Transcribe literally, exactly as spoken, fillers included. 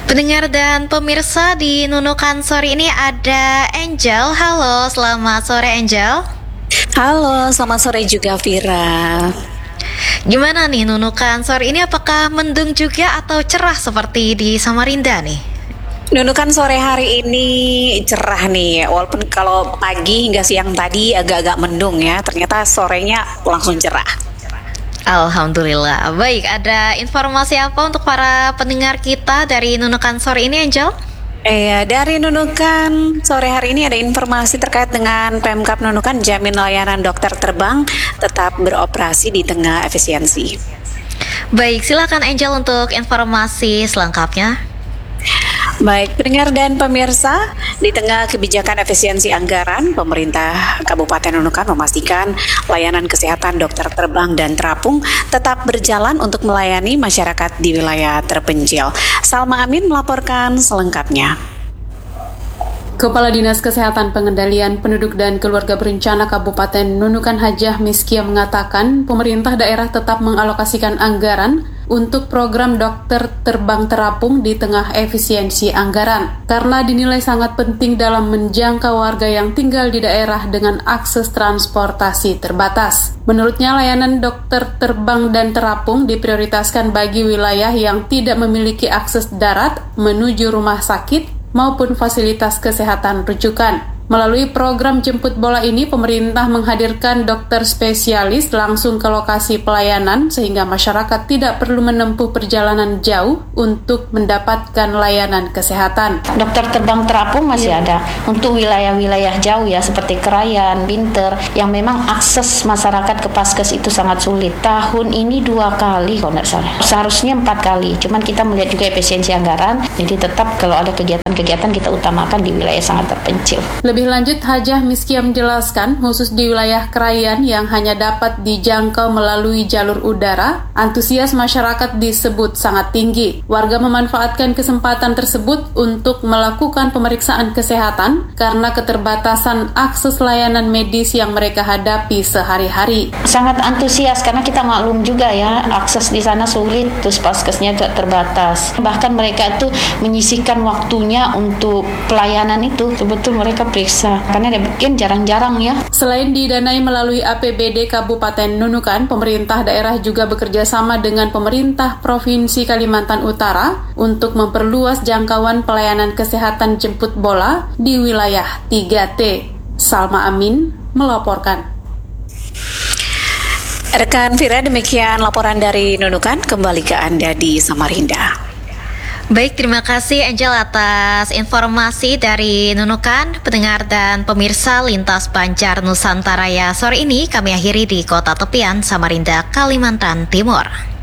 Pendengar dan pemirsa, di Nunukan sore ini ada Angel. Halo, selamat sore Angel. Halo, selamat sore juga Vira. Gimana nih Nunukan sore ini, apakah mendung juga atau cerah seperti di Samarinda nih? Nunukan sore hari ini cerah nih, walaupun kalau pagi hingga siang tadi agak-agak mendung ya, ternyata sorenya langsung cerah. Alhamdulillah. Baik, ada informasi apa untuk para pendengar kita dari Nunukan sore ini, Angel? Eh, dari Nunukan sore hari ini ada informasi terkait dengan Pemkab Nunukan jamin layanan dokter terbang tetap beroperasi di tengah efisiensi. Baik, silakan Angel untuk informasi selengkapnya. Baik, pendengar dan pemirsa, di tengah kebijakan efisiensi anggaran, pemerintah Kabupaten Nunukan memastikan layanan kesehatan dokter terbang dan terapung tetap berjalan untuk melayani masyarakat di wilayah terpencil. Salma Amin melaporkan selengkapnya. Kepala Dinas Kesehatan Pengendalian Penduduk dan Keluarga Berencana Kabupaten Nunukan Hajah Miskia mengatakan pemerintah daerah tetap mengalokasikan anggaran untuk program dokter terbang terapung di tengah efisiensi anggaran karena dinilai sangat penting dalam menjangkau warga yang tinggal di daerah dengan akses transportasi terbatas. Menurutnya, layanan dokter terbang dan terapung diprioritaskan bagi wilayah yang tidak memiliki akses darat menuju rumah sakit maupun fasilitas kesehatan rujukan. Melalui program jemput bola ini, pemerintah menghadirkan dokter spesialis langsung ke lokasi pelayanan sehingga masyarakat tidak perlu menempuh perjalanan jauh untuk mendapatkan layanan kesehatan. Dokter terbang terapung masih ada untuk wilayah-wilayah jauh ya, seperti Krayan, Binter, yang memang akses masyarakat ke Paskes itu sangat sulit. Tahun ini dua kali kalau tidak salah. Seharusnya empat kali, cuman kita melihat juga efisiensi anggaran, jadi tetap kalau ada kegiatan-kegiatan kita utamakan di wilayah sangat terpencil. Lebih lanjut, Hajah Miskia menjelaskan, khusus di wilayah Krayan yang hanya dapat dijangkau melalui jalur udara, antusias masyarakat disebut sangat tinggi. Warga memanfaatkan kesempatan tersebut untuk melakukan pemeriksaan kesehatan karena keterbatasan akses layanan medis yang mereka hadapi sehari-hari. Sangat antusias karena kita maklum juga ya, akses di sana sulit, terus paskesnya juga terbatas. Bahkan mereka itu menyisihkan waktunya untuk pelayanan itu, betul-betul mereka periksa, karena dia bikin jarang-jarang ya. Selain didanai melalui A P B D Kabupaten Nunukan, pemerintah daerah juga bekerja sama dengan pemerintah Provinsi Kalimantan Utara untuk memperluas jangkauan pelayanan kesehatan jemput bola di wilayah tiga T. Salma Amin melaporkan. Rekan Vira, demikian laporan dari Nunukan, kembali ke Anda di Samarinda. Baik, terima kasih Angel atas informasi dari Nunukan. Pendengar dan pemirsa Lintas Banjar Nusantara ya, sore ini kami akhiri di Kota Tepian, Samarinda, Kalimantan Timur.